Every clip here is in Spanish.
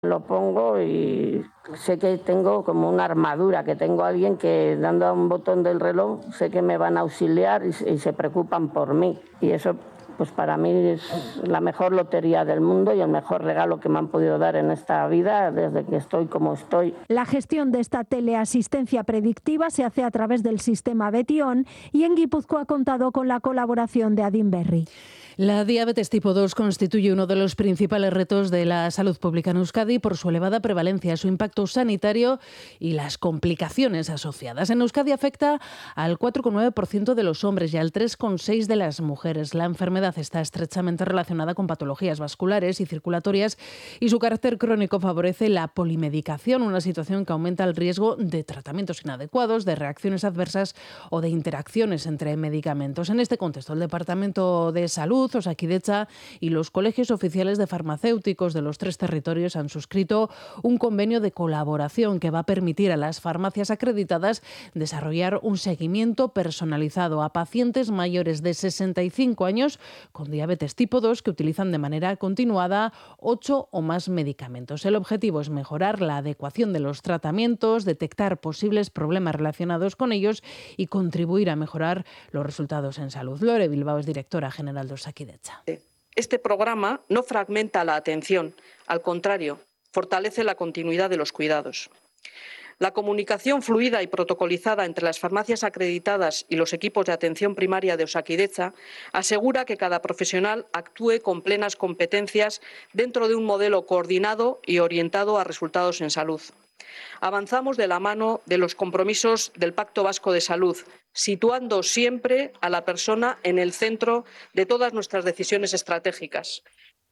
Lo pongo y sé que tengo como una armadura, que tengo a alguien que dando a un botón del reloj sé que me van a auxiliar y se preocupan por mí. Y eso pues para mí es la mejor lotería del mundo y el mejor regalo que me han podido dar en esta vida desde que estoy como estoy. La gestión de esta teleasistencia predictiva se hace a través del sistema Betion y en Guipúzcoa ha contado con la colaboración de Adinberri. La diabetes tipo 2 constituye uno de los principales retos de la salud pública en Euskadi por su elevada prevalencia, su impacto sanitario y las complicaciones asociadas. En Euskadi afecta al 4,9% de los hombres y al 3,6% de las mujeres. La enfermedad está estrechamente relacionada con patologías vasculares y circulatorias y su carácter crónico favorece la polimedicación, una situación que aumenta el riesgo de tratamientos inadecuados, de reacciones adversas o de interacciones entre medicamentos. En este contexto, el Departamento de Salud, Osakidetza y los colegios oficiales de farmacéuticos de los 3 territorios han suscrito un convenio de colaboración que va a permitir a las farmacias acreditadas desarrollar un seguimiento personalizado a pacientes mayores de 65 años con diabetes tipo 2 que utilizan de manera continuada 8 o más medicamentos. El objetivo es mejorar la adecuación de los tratamientos, detectar posibles problemas relacionados con ellos y contribuir a mejorar los resultados en salud. Lore Bilbao es directora general de Osakidetza. Este programa no fragmenta la atención, al contrario, fortalece la continuidad de los cuidados. La comunicación fluida y protocolizada entre las farmacias acreditadas y los equipos de atención primaria de Osakidetza asegura que cada profesional actúe con plenas competencias dentro de un modelo coordinado y orientado a resultados en salud. Avanzamos de la mano de los compromisos del Pacto Vasco de Salud, situando siempre a la persona en el centro de todas nuestras decisiones estratégicas.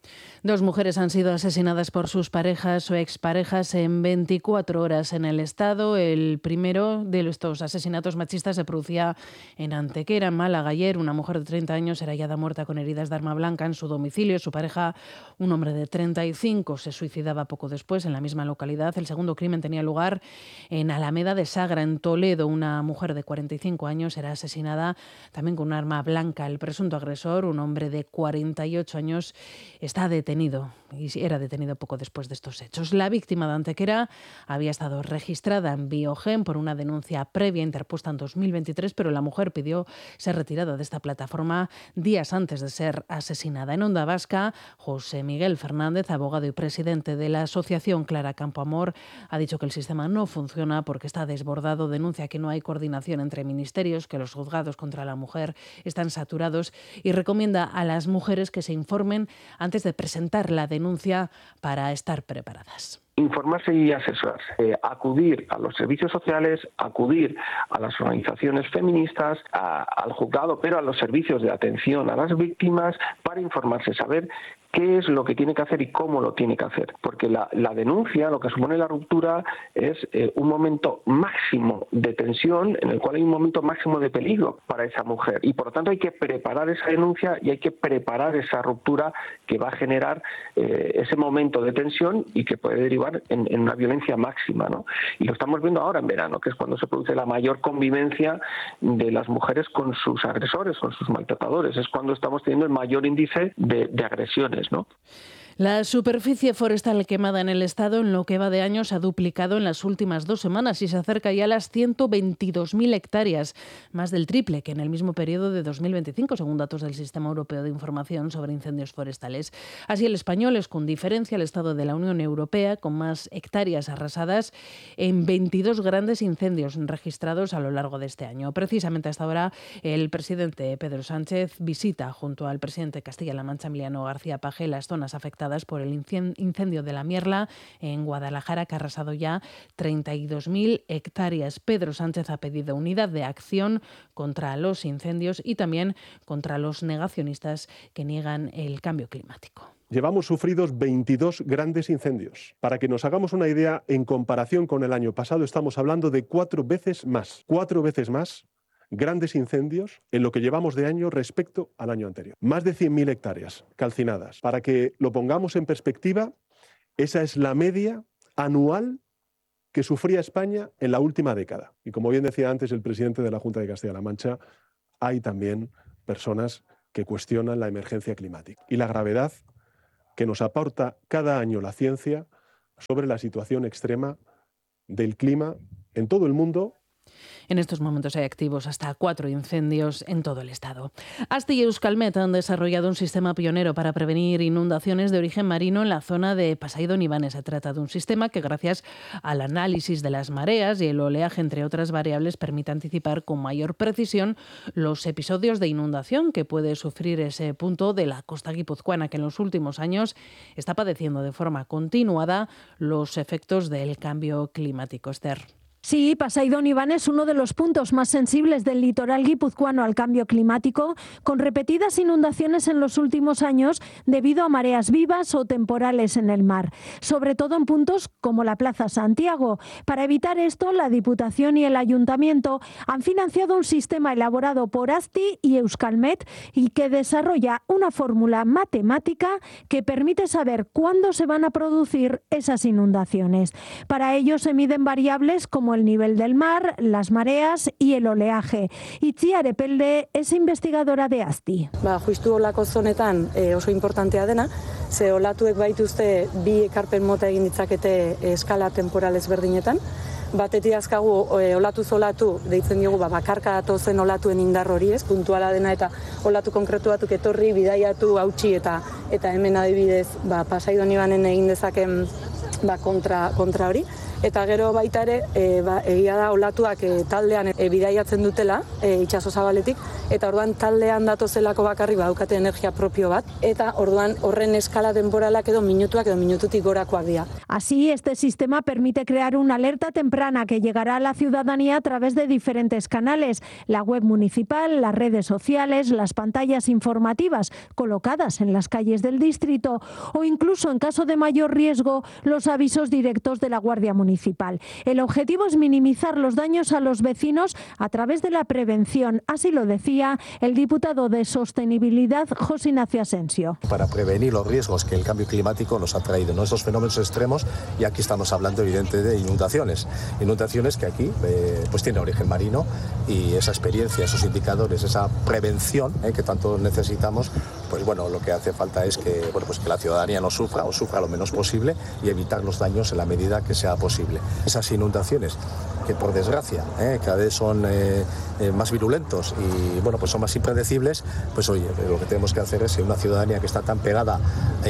2 mujeres han sido asesinadas por sus parejas o exparejas en 24 horas en el Estado. El primero de estos asesinatos machistas se producía en Antequera, en Málaga. Ayer una mujer de 30 años era hallada muerta con heridas de arma blanca en su domicilio. Su pareja, un hombre de 35, se suicidaba poco después en la misma localidad. El segundo crimen tenía lugar en Alameda de Sagra, en Toledo. Una mujer de 45 años era asesinada también con un arma blanca. El presunto agresor, un hombre de 48 años, está detenido y era detenido poco después de estos hechos. La víctima de Antequera había estado registrada en Biogen por una denuncia previa interpuesta en 2023, pero la mujer pidió ser retirada de esta plataforma días antes de ser asesinada. En Onda Vasca, José Miguel Fernández, abogado y presidente de la asociación Clara Campoamor, ha dicho que el sistema no funciona porque está desbordado, denuncia que no hay coordinación entre ministerios, que los juzgados contra la mujer están saturados y recomienda a las mujeres que se informen antes de presentar la denuncia para estar preparadas. Informarse y asesorarse, acudir a los servicios sociales, acudir a las organizaciones feministas, al juzgado, pero a los servicios de atención a las víctimas para informarse, saber qué es lo que tiene que hacer y cómo lo tiene que hacer. Porque la denuncia, lo que supone la ruptura, es un momento máximo de tensión en el cual hay un momento máximo de peligro para esa mujer. Y por lo tanto hay que preparar esa denuncia y hay que preparar esa ruptura que va a generar ese momento de tensión y que puede derivar en una violencia máxima, ¿no? Y lo estamos viendo ahora en verano, que es cuando se produce la mayor convivencia de las mujeres con sus agresores, con sus maltratadores. Es cuando estamos teniendo el mayor índice de agresiones, ¿no? La superficie forestal quemada en el Estado en lo que va de año se ha duplicado en las últimas 2 semanas y se acerca ya a las 122.000 hectáreas, más del triple que en el mismo periodo de 2025, según datos del Sistema Europeo de Información sobre Incendios Forestales. Así, el español es con diferencia el Estado de la Unión Europea con más hectáreas arrasadas en 22 grandes incendios registrados a lo largo de este año. Precisamente hasta ahora, el presidente Pedro Sánchez visita junto al presidente de Castilla-La Mancha, Emiliano García Paje, las zonas afectadas por el incendio de la Mierla en Guadalajara, que ha arrasado ya 32.000 hectáreas. Pedro Sánchez ha pedido unidad de acción contra los incendios y también contra los negacionistas que niegan el cambio climático. Llevamos sufridos 22 grandes incendios. Para que nos hagamos una idea, en comparación con el año pasado, estamos hablando de 4 veces más grandes incendios en lo que llevamos de año respecto al año anterior. Más de 100.000 hectáreas calcinadas. Para que lo pongamos en perspectiva, esa es la media anual que sufría España en la última década. Y como bien decía antes el presidente de la Junta de Castilla-La Mancha, hay también personas que cuestionan la emergencia climática y la gravedad que nos aporta cada año la ciencia sobre la situación extrema del clima en todo el mundo. En estos momentos hay activos hasta 4 incendios en todo el estado. ASTI y Euskalmet han desarrollado un sistema pionero para prevenir inundaciones de origen marino en la zona de Pasai-Donibane. Se trata de un sistema que, gracias al análisis de las mareas y el oleaje, entre otras variables, permite anticipar con mayor precisión los episodios de inundación que puede sufrir ese punto de la costa guipuzcoana, que en los últimos años está padeciendo de forma continuada los efectos del cambio climático. Esther. Sí, Pasai-Donibane es uno de los puntos más sensibles del litoral guipuzcoano al cambio climático, con repetidas inundaciones en los últimos años debido a mareas vivas o temporales en el mar, sobre todo en puntos como la Plaza Santiago. Para evitar esto, la Diputación y el Ayuntamiento han financiado un sistema elaborado por ASTI y Euskalmet y que desarrolla una fórmula matemática que permite saber cuándo se van a producir esas inundaciones. Para ello se miden variables como el nivel del mar, las mareas y el oleaje. Itziar Epelde es investigadora de ASTI. Justu olako zonetan oso importantea dena, ze olatuek baituzte bi ekarpen mota egin ditzakete eskala temporal ezberdinetan. Batetik azkagu olatuz olatu deitzen diogu bakarka datozen olatuen indar hori, ez puntuala dena, eta olatu konkretu batzuk etorri, bidaiatu, hautsi eta hemen adibidez Pasai-Donibanen egin dezaken kontra hori. Eta gero baita ere, egia da olatuak taldean bidaiatzen dutela itsaso zabaletik, eta orduan taldean datozelako bakarrik badaukate energia propio bat, eta orduan horren eskala temporalak edo minututik gorakoak dira. Así, este sistema permite crear una alerta temprana que llegará a la ciudadanía a través de diferentes canales, la web municipal, las redes sociales, las pantallas informativas colocadas en las calles del distrito o incluso, en caso de mayor riesgo, los avisos directos de la Guardia Municipal. El objetivo es minimizar los daños a los vecinos a través de la prevención, así lo decía el diputado de Sostenibilidad, José Ignacio Asensio. Para prevenir los riesgos que el cambio climático nos ha traído, ¿no? Estos fenómenos extremos, y aquí estamos hablando evidentemente de inundaciones que aquí pues tiene origen marino, y esa experiencia, esos indicadores, esa prevención que tanto necesitamos, pues bueno, lo que hace falta es que, pues que la ciudadanía no sufra o sufra lo menos posible y evitar los daños en la medida que sea posible. Esas inundaciones que por desgracia cada vez son más virulentos y bueno, pues son más impredecibles, pues oye, lo que tenemos que hacer es que una ciudadanía que está tan pegada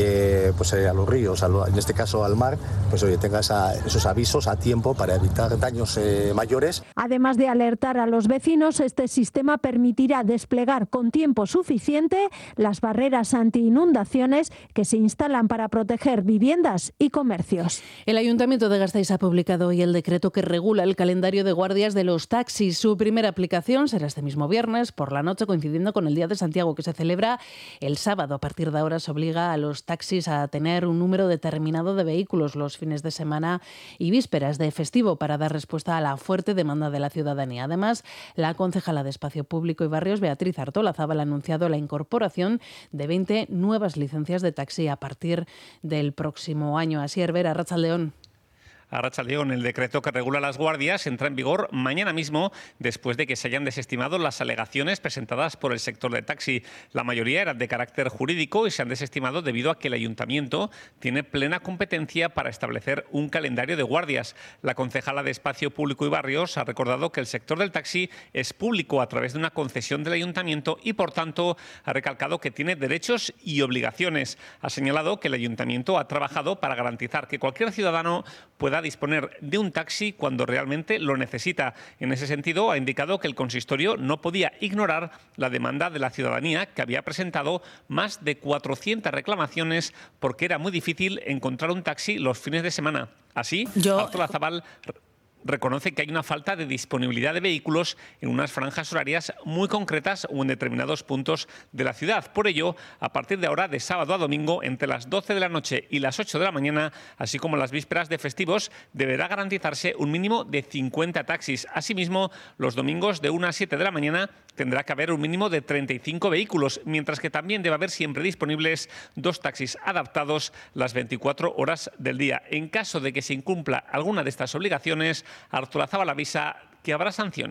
pues a los ríos, en este caso al mar, pues oye, tenga esos avisos a tiempo para evitar daños mayores. Además de alertar a los vecinos, este sistema permitirá desplegar con tiempo suficiente las barreras anti-inundaciones que se instalan para proteger viviendas y comercios. El Ayuntamiento de Gasteiz ha publicado hoy el decreto que regula el calendario de guardias de los taxis. Su primera aplicación será este mismo viernes por la noche, coincidiendo con el Día de Santiago, que se celebra el sábado. A partir de ahora se obliga a los taxis a tener un número determinado de vehículos los fines de semana y vísperas de festivo para dar respuesta a la fuerte demanda de la ciudadanía. Además, la concejala de Espacio Público y Barrios, Beatriz Artolazabal, ha anunciado la incorporación de 20 nuevas licencias de taxi a partir del próximo año. Así, Hervera, Arratsaldeón. Arratsaldeón, el decreto que regula las guardias entra en vigor mañana mismo, después de que se hayan desestimado las alegaciones presentadas por el sector de taxi. La mayoría eran de carácter jurídico y se han desestimado debido a que el Ayuntamiento tiene plena competencia para establecer un calendario de guardias. La concejala de Espacio Público y Barrios ha recordado que el sector del taxi es público a través de una concesión del Ayuntamiento y, por tanto, ha recalcado que tiene derechos y obligaciones. Ha señalado que el Ayuntamiento ha trabajado para garantizar que cualquier ciudadano pueda disponer de un taxi cuando realmente lo necesita. En ese sentido, ha indicado que el consistorio no podía ignorar la demanda de la ciudadanía, que había presentado más de 400 reclamaciones porque era muy difícil encontrar un taxi los fines de semana. Así, Artolazabal reconoce que hay una falta de disponibilidad de vehículos en unas franjas horarias muy concretas o en determinados puntos de la ciudad. Por ello, a partir de ahora, de sábado a domingo, entre las 12 de la noche y las 8 de la mañana, así como las vísperas de festivos, deberá garantizarse un mínimo de 50 taxis. Asimismo, los domingos de 1 a 7 de la mañana tendrá que haber un mínimo de 35 vehículos, mientras que también debe haber siempre disponibles 2 taxis adaptados las 24 horas del día. En caso de que se incumpla alguna de estas obligaciones, Artolazabal avisa que habrá sanciones.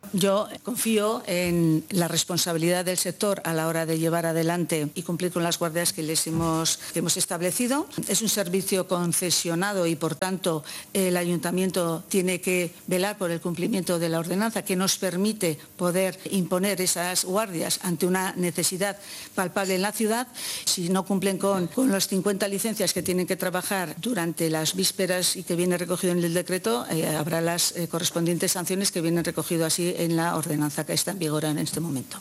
Yo confío en la responsabilidad del sector a la hora de llevar adelante y cumplir con las guardias que hemos establecido. Es un servicio concesionado y, por tanto, el Ayuntamiento tiene que velar por el cumplimiento de la ordenanza que nos permite poder imponer esas guardias ante una necesidad palpable en la ciudad. Si no cumplen con las 50 licencias que tienen que trabajar durante las vísperas y que viene recogido en el decreto, habrá las correspondientes sanciones que vienen recogido así en la ordenanza que está en vigor en este momento.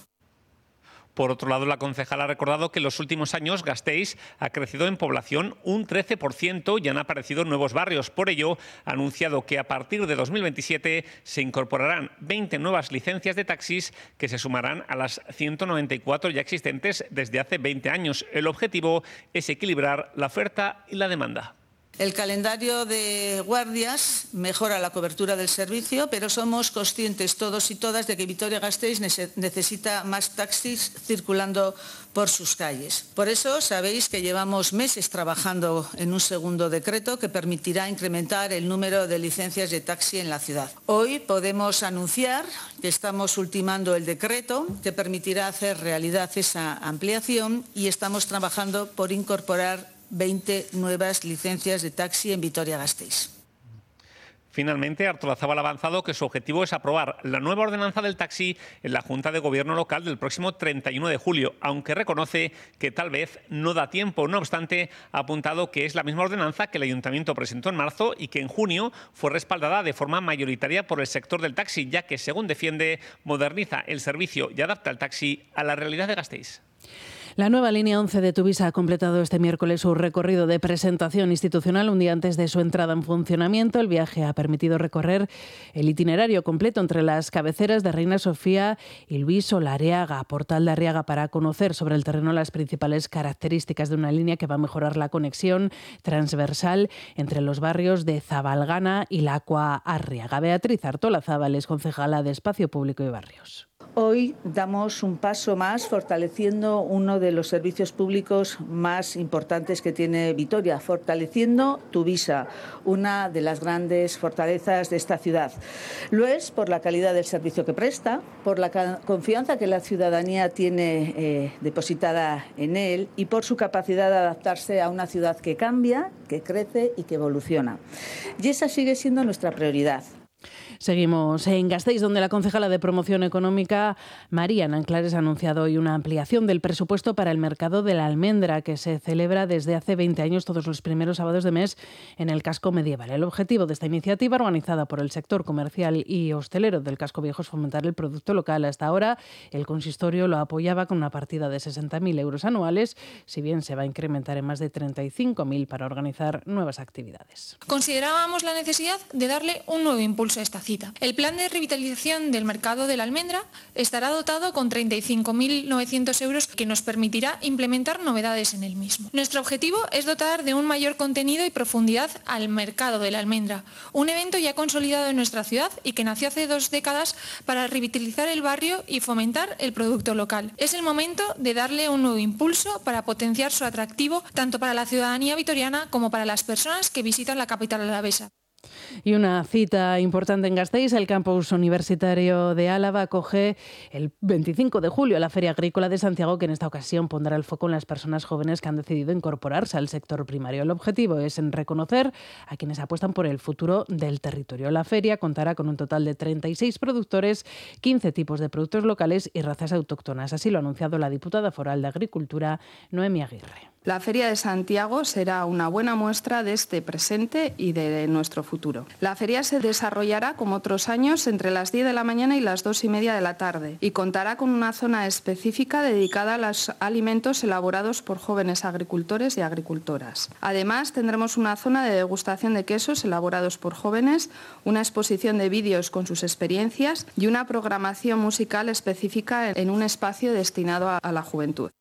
Por otro lado, la concejala ha recordado que en los últimos años Gasteiz ha crecido en población un 13% y han aparecido nuevos barrios. Por ello, ha anunciado que a partir de 2027 se incorporarán 20 nuevas licencias de taxis que se sumarán a las 194 ya existentes desde hace 20 años. El objetivo es equilibrar la oferta y la demanda. El calendario de guardias mejora la cobertura del servicio, pero somos conscientes todos y todas de que Vitoria-Gasteiz necesita más taxis circulando por sus calles. Por eso sabéis que llevamos meses trabajando en un segundo decreto que permitirá incrementar el número de licencias de taxi en la ciudad. Hoy podemos anunciar que estamos ultimando el decreto que permitirá hacer realidad esa ampliación y estamos trabajando por incorporar 20 nuevas licencias de taxi en Vitoria-Gasteiz. Finalmente, Artolazabal ha avanzado que su objetivo es aprobar la nueva ordenanza del taxi en la Junta de Gobierno local del próximo 31 de julio, aunque reconoce que tal vez no da tiempo. No obstante, ha apuntado que es la misma ordenanza que el Ayuntamiento presentó en marzo y que en junio fue respaldada de forma mayoritaria por el sector del taxi, ya que, según defiende, moderniza el servicio y adapta el taxi a la realidad de Gasteiz. La nueva línea 11 de Tuvisa ha completado este miércoles su recorrido de presentación institucional un día antes de su entrada en funcionamiento. El viaje ha permitido recorrer el itinerario completo entre las cabeceras de Reina Sofía y Luis Olareaga, Portal de Arriaga, para conocer sobre el terreno las principales características de una línea que va a mejorar la conexión transversal entre los barrios de Zabalgana y Lacua Arriaga. Beatriz Artolazabal es concejala de Espacio Público y Barrios. Hoy damos un paso más fortaleciendo uno de los servicios públicos más importantes que tiene Vitoria, fortaleciendo Tuvisa, una de las grandes fortalezas de esta ciudad. Lo es por la calidad del servicio que presta, por la confianza que la ciudadanía tiene depositada en él y por su capacidad de adaptarse a una ciudad que cambia, que crece y que evoluciona. Y esa sigue siendo nuestra prioridad. Seguimos en Gasteiz, donde la concejala de Promoción Económica, María Nanclares, ha anunciado hoy una ampliación del presupuesto para el mercado de la almendra, que se celebra desde hace 20 años todos los primeros sábados de mes en el casco medieval. El objetivo de esta iniciativa, organizada por el sector comercial y hostelero del casco viejo, es fomentar el producto local. Hasta ahora, el consistorio lo apoyaba con una partida de 60.000 euros anuales, si bien se va a incrementar en más de 35.000 para organizar nuevas actividades. Considerábamos la necesidad de darle un nuevo impulso a esta cita. El plan de revitalización del mercado de la almendra estará dotado con 35.900 euros que nos permitirá implementar novedades en el mismo. Nuestro objetivo es dotar de un mayor contenido y profundidad al mercado de la almendra, un evento ya consolidado en nuestra ciudad y que nació hace 2 décadas para revitalizar el barrio y fomentar el producto local. Es el momento de darle un nuevo impulso para potenciar su atractivo tanto para la ciudadanía vitoriana como para las personas que visitan la capital alavesa. Y una cita importante en Gasteiz, el campus universitario de Álava acoge el 25 de julio la Feria Agrícola de Santiago, que en esta ocasión pondrá el foco en las personas jóvenes que han decidido incorporarse al sector primario. El objetivo es reconocer a quienes apuestan por el futuro del territorio. La feria contará con un total de 36 productores, 15 tipos de productos locales y razas autóctonas. Así lo ha anunciado la diputada foral de Agricultura, Noemí Aguirre. La Feria de Santiago será una buena muestra de este presente y de nuestro futuro. La feria se desarrollará, como otros años, entre las 10 de la mañana y las 2:30 de la tarde y contará con una zona específica dedicada a los alimentos elaborados por jóvenes agricultores y agricultoras. Además, tendremos una zona de degustación de quesos elaborados por jóvenes, una exposición de vídeos con sus experiencias y una programación musical específica en un espacio destinado a la juventud.